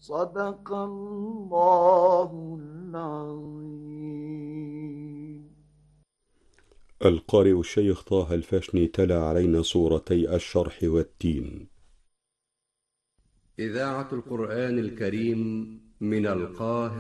صدق الله العظيم. القارئ الشيخ طه الفاشني تلا علينا سورتي الشرح والتين. إذاعة القرآن الكريم من القاهرة.